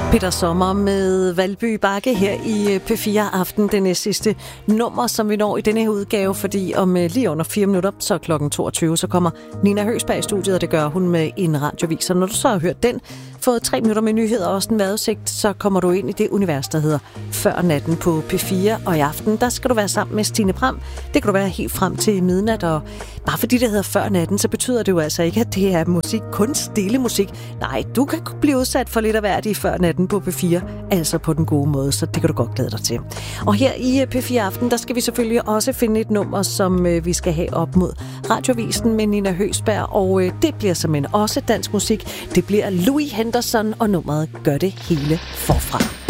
Peter Sommer med Valby Bakke her i P4 Aften. Det næste sidste nummer, som vi når i denne her udgave, fordi om lige under 4 minutter, så klokken 22, så kommer Nina Høgsberg i studiet, og det gør hun med en radiovis. Og når du så har hørt den, fået 3 minutter med nyheder og også en vejrudsigt, så kommer du ind i det univers, der hedder Før natten på P4. Og i aften, der skal du være sammen med Stine Bram. Det kan du være helt frem til midnat, og bare fordi det hedder Før natten, så betyder det jo altså ikke, at det er musik, kun stille musik. Nej, du kan blive udsat for lidt af hvert i Før natten på P4, altså på den gode måde, så det kan du godt glæde dig til. Og her i P4 Aften, der skal vi selvfølgelig også finde et nummer, som vi skal have op mod radiovisen med Nina Høgsberg, og det bliver simpelthen også dansk musik. Det bliver Louis Henderson, og nummeret Gør det hele forfra.